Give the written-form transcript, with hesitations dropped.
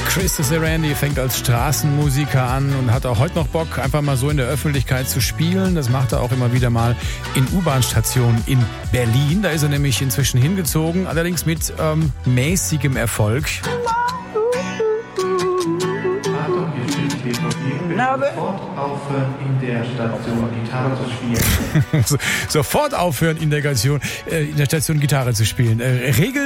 Chris Sarandon fängt als Straßenmusiker an und hat auch heute noch Bock, einfach mal so in der Öffentlichkeit zu spielen. Das macht er auch immer wieder mal in U-Bahn-Stationen in Berlin. Da ist er nämlich inzwischen hingezogen, allerdings mit mäßigem Erfolg. Sofort aufhören, in der Station Gitarre zu spielen. Sofort aufhören, in der Station Gitarre zu spielen.